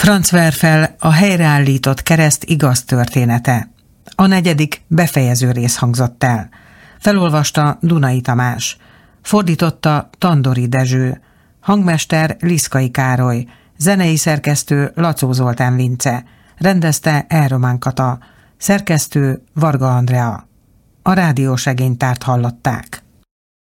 Franz Werfel, a helyreállított kereszt igaz története. A 4. befejező rész hangzott el. Felolvasta Dunai Tamás. Fordította Tandori Dezső. Hangmester Liszkai Károly. Zenei szerkesztő Lacó Zoltán Vince. Rendezte Elromán Kata. Szerkesztő Varga Andrea. A rádiósegénytárt hallották.